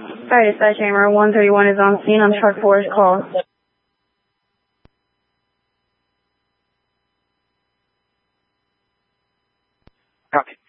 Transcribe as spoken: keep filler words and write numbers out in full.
Alright, dispatch Hammer one thirty-one is on scene on truck four's call. Copy.